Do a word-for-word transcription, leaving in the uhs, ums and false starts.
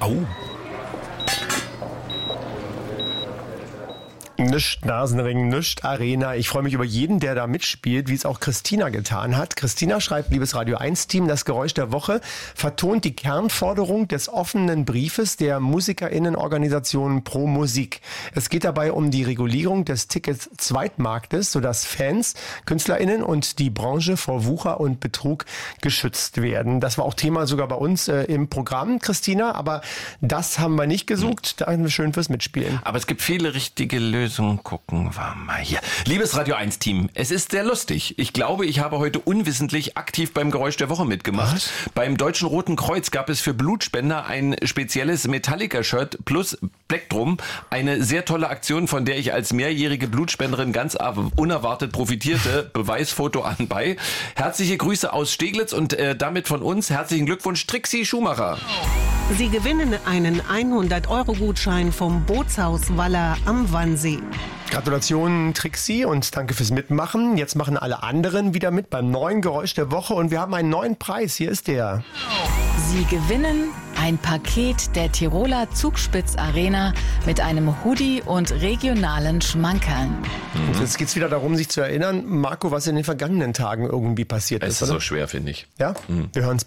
Au. Nischt Nasenring, nischt Arena. Ich freue mich über jeden, der da mitspielt, wie es auch Christina getan hat. Christina schreibt, liebes Radio eins Team, das Geräusch der Woche vertont die Kernforderung des offenen Briefes der MusikerInnenorganisation Pro Musik. Es geht dabei um die Regulierung des Ticket-Zweitmarktes, sodass Fans, KünstlerInnen und die Branche vor Wucher und Betrug geschützt werden. Das war auch Thema sogar bei uns äh, im Programm, Christina, aber das haben wir nicht gesucht. Danke schön fürs Mitspielen. Aber es gibt viele richtige Lösungen. Gucken wir mal hier. Liebes Radio eins Team, es ist sehr lustig. Ich glaube, ich habe heute unwissentlich aktiv beim Geräusch der Woche mitgemacht. Was? Beim Deutschen Roten Kreuz gab es für Blutspender ein spezielles Metallica-Shirt plus Plektrum. Eine sehr tolle Aktion, von der ich als mehrjährige Blutspenderin ganz unerwartet profitierte. Beweisfoto anbei. Herzliche Grüße aus Steglitz und äh, damit von uns herzlichen Glückwunsch, Trixi Schumacher. Sie gewinnen einen hundert-Euro-Gutschein vom Bootshaus Waller am Wannsee. Gratulation, Trixi, und danke fürs Mitmachen. Jetzt machen alle anderen wieder mit beim neuen Geräusch der Woche und wir haben einen neuen Preis. Hier ist der. Sie gewinnen ein Paket der Tiroler Zugspitz Arena mit einem Hoodie und regionalen Schmankerln. Und jetzt geht's wieder darum, sich zu erinnern, Marco, was in den vergangenen Tagen irgendwie passiert ist. Es ist so schwer, finde ich. Ja? Mhm. Wir hören's.